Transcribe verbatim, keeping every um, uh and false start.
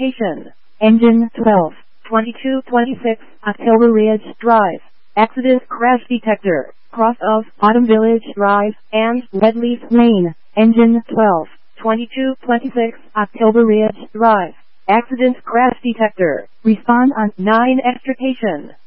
extrication. Engine twelve twenty-two twenty-six, October Ridge Drive. Accident crash detector, cross of Autumn Village Drive and Redleaf Lane. Engine twelve twenty-two twenty-six, October Ridge Drive. Accident crash detector. Respond on nine extrication.